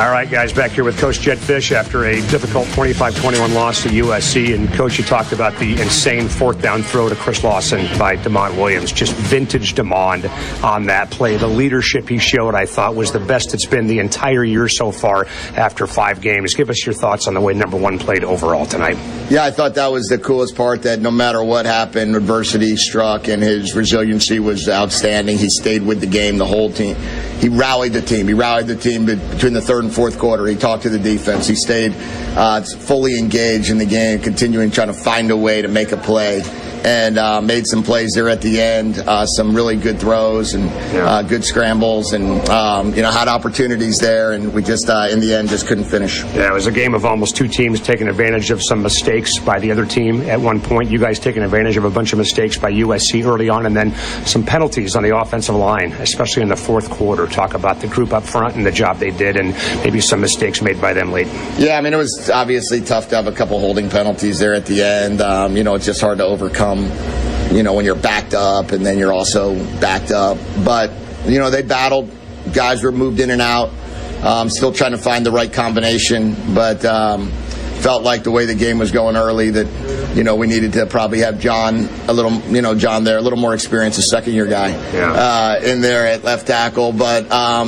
All right, guys, back here with Coach Jedd Fisch after a difficult 25-21 loss to USC. And, Coach, you talked about the insane fourth down throw to Chris Lawson by Demond Williams. Just vintage Demond on that play. The leadership he showed, I thought, was the best it's been the entire year so far after 5 games. Give us your thoughts on the way number 1 played overall tonight. Yeah, I thought that was the coolest part, that no matter what happened, adversity struck, and his resiliency was outstanding. He stayed with the game, the whole team. He rallied the team. He rallied the team between the third and fourth quarter. He talked to the defense. He stayed fully engaged in the game, continuing trying to find a way to make a play. And made some plays there at the end, some really good throws and good scrambles, and had opportunities there, and we just in the end just couldn't finish. Yeah, it was a game of almost 2 teams taking advantage of some mistakes by the other team at one point. You guys taking advantage of a bunch of mistakes by USC early on, and then some penalties on the offensive line, especially in the fourth quarter. Talk about the group up front and the job they did, and maybe some mistakes made by them late. Yeah, I mean, it was obviously tough to have a couple holding penalties there at the end. It's just hard to overcome. When you're backed up and then you're also backed up. But, they battled. Guys were moved in and out. Still trying to find the right combination. But felt like the way the game was going early that, we needed to probably have John John there, a little more experience, a second-year guy in there at left tackle. But,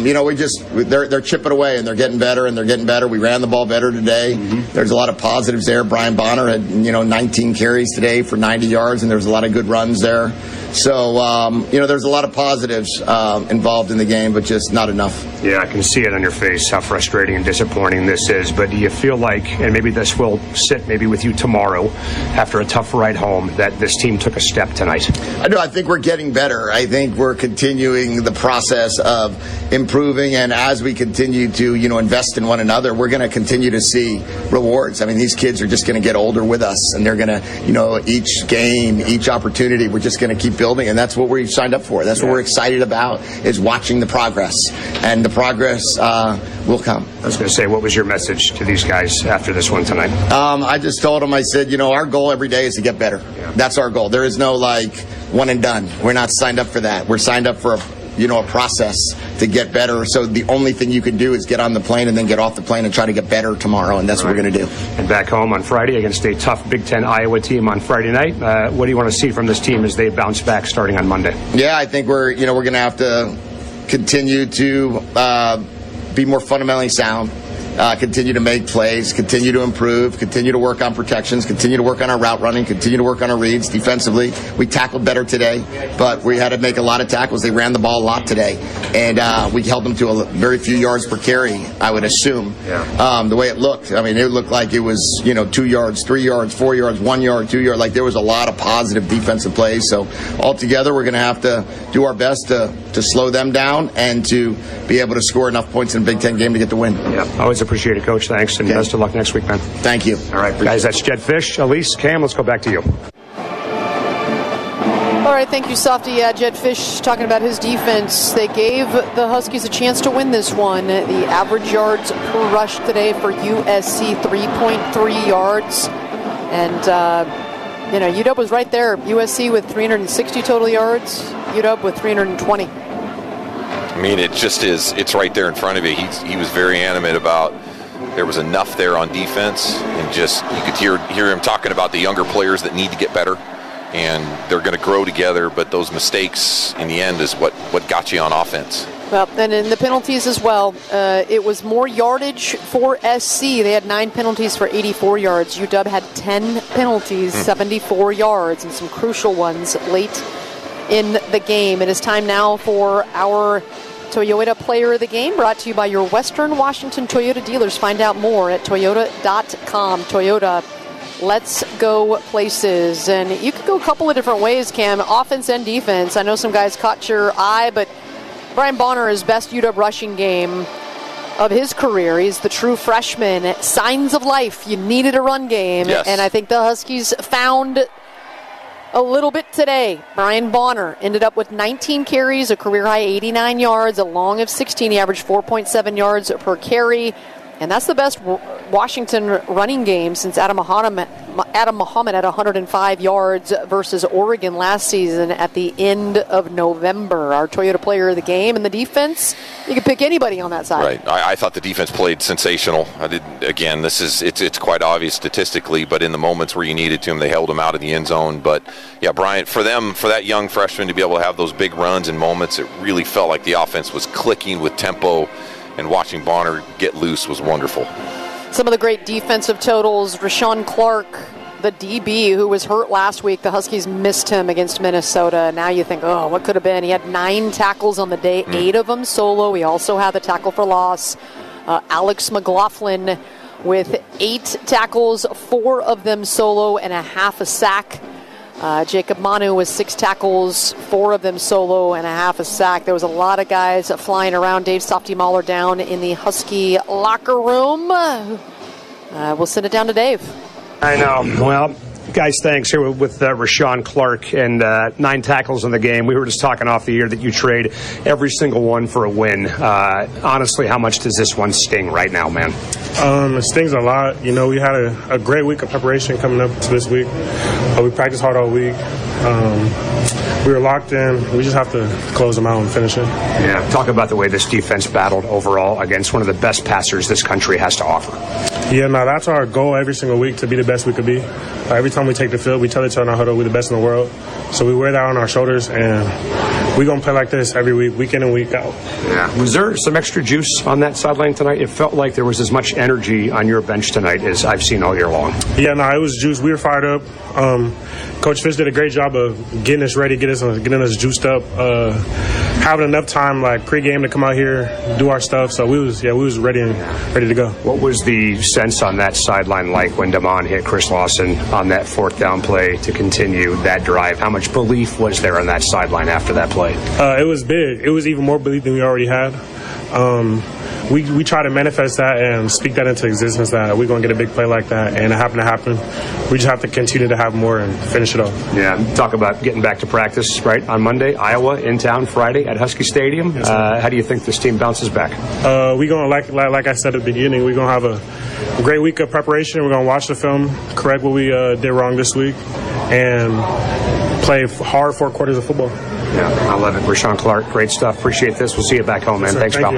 they're chipping away and they're getting better and they're getting better. We ran the ball better today. Mm-hmm. There's a lot of positives there. Brian Bonner had, 19 carries today for 90 yards, and there was a lot of good runs there. So, there's a lot of positives involved in the game, but just not enough. Yeah, I can see it on your face how frustrating and disappointing this is. But do you feel like, and maybe this will sit maybe with you tomorrow after a tough ride home, that this team took a step tonight? I think we're getting better. I think we're continuing the process of improving, and as we continue to, invest in one another, we're going to continue to see rewards. I mean, these kids are just going to get older with us, and they're going to, each game, each opportunity, we're just going to keep building, and that's what we signed up for. That's what we're excited about, is watching the progress, and the progress will come. I was going to say, what was your message to these guys after this one tonight? I just told them, I said, our goal every day is to get better. Yeah. That's our goal. There is no one and done. We're not signed up for that. We're signed up for a process to get better. So the only thing you can do is get on the plane and then get off the plane and try to get better tomorrow, and that's what we're going to do. And back home on Friday against a tough Big Ten Iowa team on Friday night. What do you want to see from this team as they bounce back starting on Monday? Yeah, I think we're going to have to continue to be more fundamentally sound. Continue to make plays, continue to improve, continue to work on protections, continue to work on our route running, continue to work on our reads defensively. We tackled better today, but we had to make a lot of tackles. They ran the ball a lot today, and we held them to a very few yards per carry, I would assume. Yeah. The way it looked, it looked like it was 2 yards, 3 yards, 4 yards, 1 yard, 2 yards. Like, there was a lot of positive defensive plays. So altogether, we're going to have to do our best to slow them down and to be able to score enough points in a Big Ten game to get the win. Yeah, always appreciate it, Coach. Thanks, and best of luck next week, man. Thank you. All right, guys, that's Jedd Fisch. Elise, Cam, let's go back to you. All right, thank you, Softy. Jedd Fisch talking about his defense. They gave the Huskies a chance to win this one. The average yards per rush today for USC, 3.3 yards. And, UW was right there. USC with 360 total yards, UW with 320. It just is. It's right there in front of you. He was very animate about there was enough there on defense, and just you could hear him talking about the younger players that need to get better, and they're going to grow together. But those mistakes in the end is what got you on offense. Well, and in the penalties as well, it was more yardage for SC. They had 9 penalties for 84 yards. UW had 10 penalties, 74 yards, and some crucial ones late in the game. It is time now for our Toyota Player of the Game, brought to you by your Western Washington Toyota dealers. Find out more at toyota.com. Toyota, let's go places. And you could go a couple of different ways, Cam, offense and defense. I know some guys caught your eye, but Brian Bonner, his best UW rushing game of his career. He's the true freshman. Signs of life. You needed a run game. Yes. And I think the Huskies found a little bit today. Brian Bonner ended up with 19 carries, a career-high 89 yards, a long of 16. He averaged 4.7 yards per carry. And that's the best Washington running game since Adam Mahanam Adam Muhammad had 105 yards versus Oregon last season at the end of November. Our Toyota player of the game, and the defense, you can pick anybody on that side. Right. I thought the defense played sensational. It's quite obvious statistically, but in the moments where you needed to, they held him out of the end zone. But yeah, Bryant, for that young freshman to be able to have those big runs and moments, it really felt like the offense was clicking with tempo, and watching Bonner get loose was wonderful. Some of the great defensive totals. Rashawn Clark, the DB who was hurt last week, the Huskies missed him against Minnesota. Now you think, oh, what could have been? He had 9 tackles on the day, 8 of them solo. He also had the tackle for loss. Alex McLaughlin with 8 tackles, 4 of them solo and a half a sack. Jacob Manu with 6 tackles, 4 of them solo and a half a sack. There was a lot of guys flying around. Dave Softy Mahler down in the Husky locker room. We'll send it down to Dave. I know. Well, guys, thanks. Here with Rashawn Clark and 9 tackles in the game. We were just talking off the air that you trade every single one for a win. Honestly, how much does this one sting right now, man? It stings a lot. We had a great week of preparation coming up to this week. We practiced hard all week. We were locked in. We just have to close them out and finish it. Yeah, talk about the way this defense battled overall against one of the best passers this country has to offer. Yeah, no, that's our goal every single week, to be the best we could be. Every time we take the field, we tell each other in our huddle we're the best in the world. So we wear that on our shoulders, and we're going to play like this every week in and week out. Yeah. Was there some extra juice on that sideline tonight? It felt like there was as much energy on your bench tonight as I've seen all year long. Yeah, no, it was juice. We were fired up. Coach Fish did a great job of getting us ready, getting us juiced up, having enough time like pregame to come out here, do our stuff. So we was ready to go. What was the sense on that sideline like when Damon hit Chris Lawson on that 4th down play to continue that drive? How much belief was there on that sideline after that play? It was big. It was even more belief than we already had. We try to manifest that and speak that into existence, that we're going to get a big play like that, and it happened to happen. We just have to continue to have more and finish it off. Yeah, talk about getting back to practice, right, on Monday. Iowa in town Friday at Husky Stadium. Yes, how do you think this team bounces back? We're going to, like I said at the beginning, we're going to have a great week of preparation. We're going to watch the film, correct what we did wrong this week, and play hard 4 quarters of football. Yeah, I love it. Rashawn Clark, great stuff. Appreciate this. We'll see you back home, man. Yes, thanks, pal.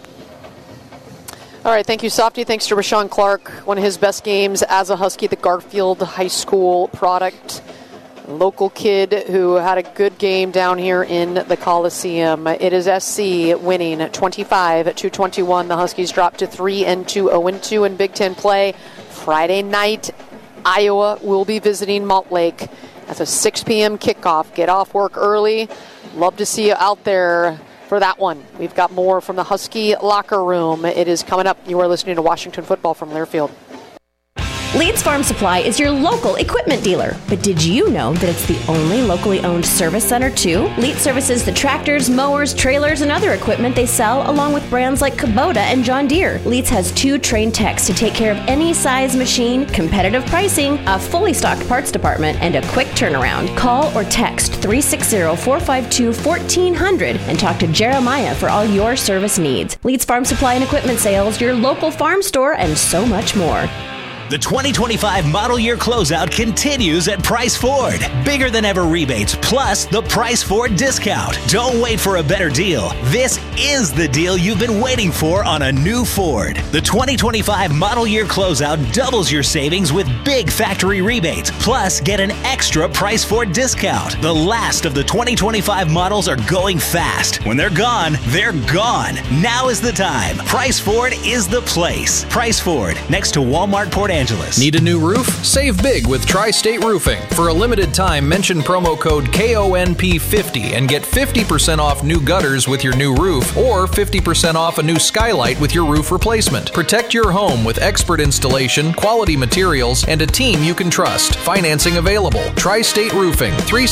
All right, thank you, Softy. Thanks to Rashawn Clark. One of his best games as a Husky, the Garfield High School product. Local kid who had a good game down here in the Coliseum. It is SC winning 25-21. The Huskies dropped to 3-2, 0-2 in Big Ten play. Friday night, Iowa will be visiting Montlake. That's a 6 p.m. kickoff. Get off work early. Love to see you out there for that one. We've got more from the Husky locker room. It is coming up. You are listening to Washington Football from Learfield. Leeds Farm Supply is your local equipment dealer. But did you know that it's the only locally owned service center, too? Leeds services the tractors, mowers, trailers, and other equipment they sell, along with brands like Kubota and John Deere. Leeds has 2 trained techs to take care of any size machine, competitive pricing, a fully stocked parts department, and a quick turnaround. Call or text 360-452-1400 and talk to Jeremiah for all your service needs. Leeds Farm Supply and Equipment Sales, your local farm store, and so much more. The 2025 model year closeout continues at Price Ford. Bigger than ever rebates, plus the Price Ford discount. Don't wait for a better deal. This is the deal you've been waiting for on a new Ford. The 2025 model year closeout doubles your savings with big factory rebates, plus get an extra Price Ford discount. The last of the 2025 models are going fast. When they're gone, they're gone. Now is the time. Price Ford is the place. Price Ford, next to Walmart Port Angeles. Need a new roof? Save big with Tri-State Roofing. For a limited time, mention promo code KONP50 and get 50% off new gutters with your new roof, or 50% off a new skylight with your roof replacement. Protect your home with expert installation, quality materials, and a team you can trust. Financing available. Tri-State Roofing,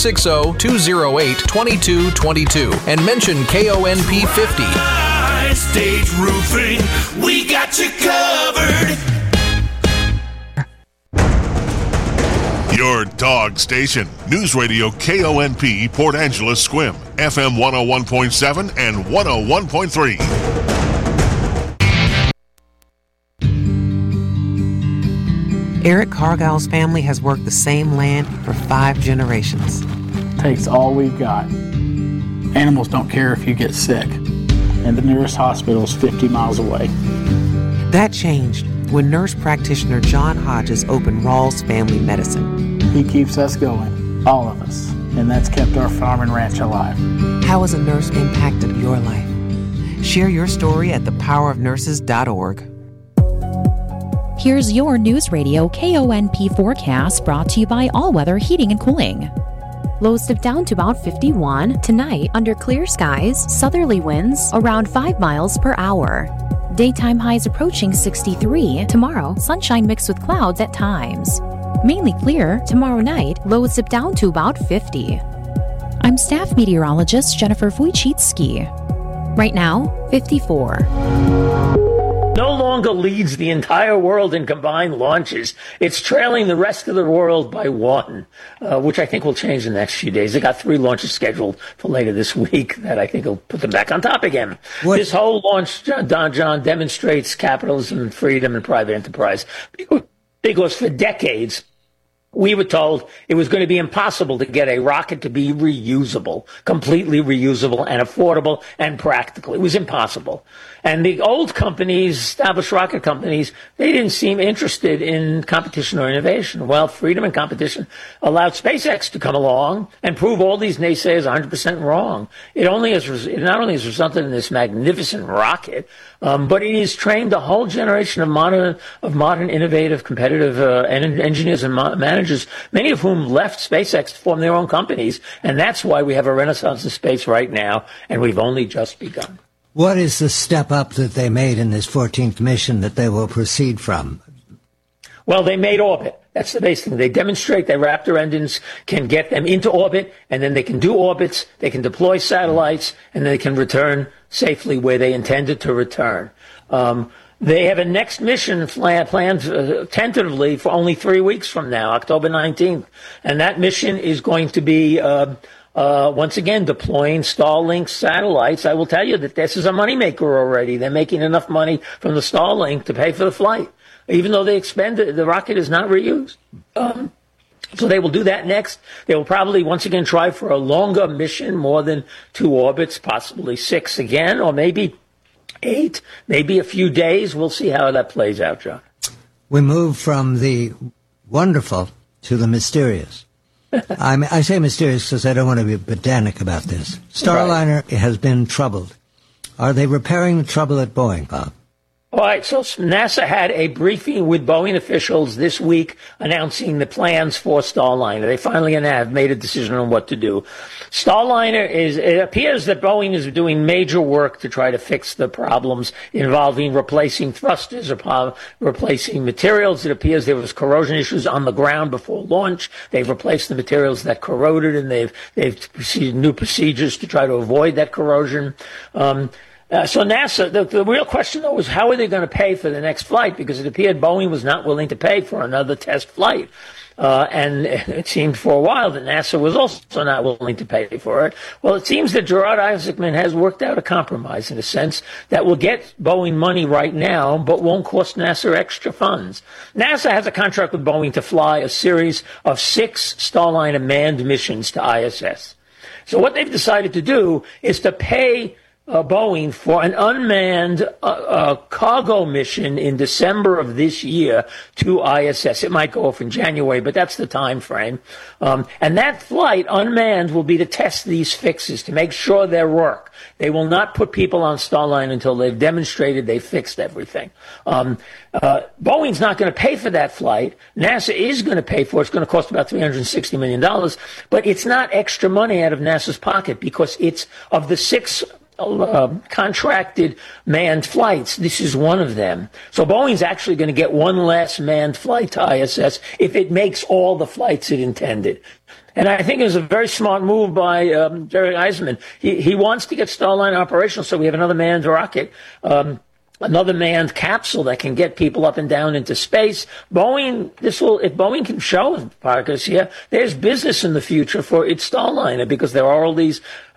360-208-2222, and mention KONP50. Tri-State Roofing, we got you covered. Your dog station. News Radio KONP Port Angeles Squim. FM 101.7 and 101.3. Eric Cargill's family has worked the same land for 5 generations. Takes all we've got. Animals don't care if you get sick, and the nearest hospital is 50 miles away. That changed when nurse practitioner John Hodges opened Rawls Family Medicine. He keeps us going, all of us, and that's kept our farm and ranch alive. How has a nurse impacted your life? Share your story at thepowerofnurses.org. Here's your News Radio KONP forecast brought to you by All Weather Heating and Cooling. Lows dip down to about 51. Tonight, under clear skies, southerly winds around 5 miles per hour. Daytime highs approaching 63. Tomorrow, sunshine mixed with clouds at times. Mainly clear. Tomorrow night, lows dip down to about 50. I'm staff meteorologist Jennifer Wojcicki. Right now, 54. No longer leads the entire world in combined launches. It's trailing the rest of the world by 1, which I think will change in the next few days. They got 3 launches scheduled for later this week that I think will put them back on top again. This whole launch, John, demonstrates capitalism, freedom, and private enterprise. Because for decades, we were told it was going to be impossible to get a rocket to be reusable, completely reusable and affordable and practical. It was impossible. And the old companies, established rocket companies, they didn't seem interested in competition or innovation. Well, freedom and competition allowed SpaceX to come along and prove all these naysayers 100% wrong. It not only has resulted in this magnificent rocket, but it has trained a whole generation of modern, innovative, competitive engineers and managers, many of whom left SpaceX to form their own companies. And that's why we have a renaissance in space right now, and we've only just begun. What is the step up that they made in this 14th mission that they will proceed from? Well, they made orbit. That's the basic thing. They demonstrate that Raptor engines can get them into orbit, and then they can do orbits, they can deploy satellites, and they can return safely where they intended to return. They have a next mission planned tentatively for only 3 weeks from now, October 19th. And that mission is going to be once again, deploying Starlink satellites. I will tell you that this is a moneymaker already. They're making enough money from the Starlink to pay for the flight, even though they expended, the rocket is not reused. So they will do that next. They will probably once again try for a longer mission, more than 2 orbits, possibly 6 again, or maybe 8, maybe a few days. We'll see how that plays out, John. We move from the wonderful to the mysterious. I say mysterious because I don't want to be pedantic about this. Starliner has been troubled. Are they repairing the trouble at Boeing, Bob? All right, so NASA had a briefing with Boeing officials this week announcing the plans for Starliner. They finally have made a decision on what to do. Starliner it appears that Boeing is doing major work to try to fix the problems involving replacing thrusters or replacing materials. It appears there was corrosion issues on the ground before launch. They've replaced the materials that corroded, and they've proceeded new procedures to try to avoid that corrosion. So NASA, the real question, though, was how are they going to pay for the next flight? Because it appeared Boeing was not willing to pay for another test flight. And it seemed for a while that NASA was also not willing to pay for it. Well, it seems that Gerard Isaacman has worked out a compromise, in a sense, that will get Boeing money right now, but won't cost NASA extra funds. NASA has a contract with Boeing to fly a series of 6 Starliner manned missions to ISS. So what they've decided to do is to pay Boeing for an unmanned cargo mission in December of this year to ISS. It might go off in January, but that's the time frame. And that flight, unmanned, will be to test these fixes, to make sure they work. They will not put people on Starliner until they've demonstrated they've fixed everything. Boeing's not going to pay for that flight. NASA is going to pay for it. It's going to cost about $360 million. But it's not extra money out of NASA's pocket, because it's of the 6 contracted manned flights. This is one of them. So Boeing's actually going to get one last manned flight to ISS if it makes all the flights it intended. And I think it was a very smart move by Jerry Isaacman. He wants to get Starliner operational, so we have another manned rocket, another manned capsule that can get people up and down into space. If Boeing can show, Parkers here, there's business in the future for its Starliner, because there are all these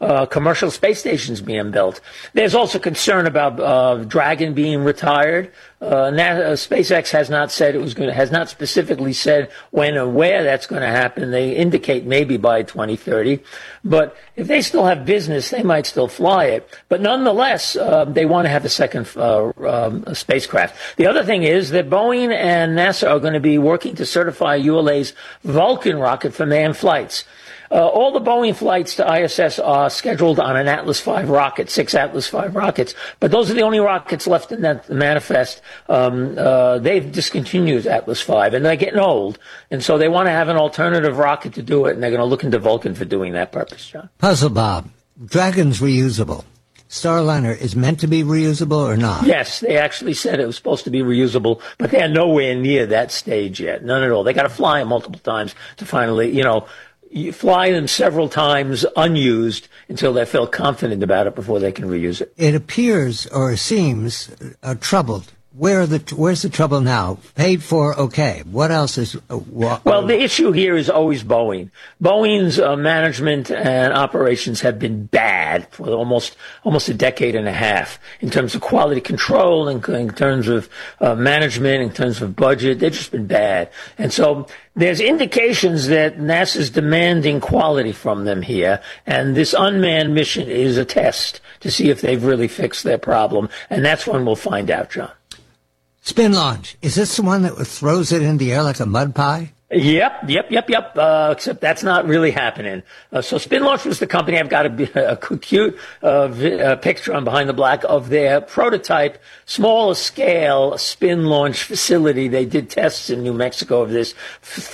commercial space stations being built. There's also concern about Dragon being retired. SpaceX has not said has not specifically said when or where that's going to happen. They indicate maybe by 2030. But if they still have business, they might still fly it. But nonetheless, they want to have a second spacecraft. The other thing is that Boeing and NASA are going to be working to certify ULA's Vulcan rocket for manned flights. All the Boeing flights to ISS are scheduled on an Atlas V rocket, 6 Atlas V rockets, but those are the only rockets left in that manifest. They've discontinued Atlas V, and they're getting old, and so they want to have an alternative rocket to do it, and they're going to look into Vulcan for doing that purpose, John. Puzzle Bob, Dragon's reusable. Starliner is meant to be reusable or not? Yes, they actually said it was supposed to be reusable, but they're nowhere near that stage yet. None at all. They got to fly them multiple times to finally, you fly them several times unused until they feel confident about it before they can reuse it. It appears or seems troubled. Where's the trouble now? Paid for, okay. What else is... Well, the issue here is always Boeing. Boeing's management and operations have been bad for almost a decade and a half in terms of quality control, in terms of management, in terms of budget. They've just been bad. And so there's indications that NASA's demanding quality from them here, and this unmanned mission is a test to see if they've really fixed their problem, and that's when we'll find out, John. Spin launch. Is this the one that throws it in the air like a mud pie? Yep. Except that's not really happening. So Spin Launch was the company. I've got a cute picture on Behind the Black of their prototype, smaller scale spin launch facility. They did tests in New Mexico of this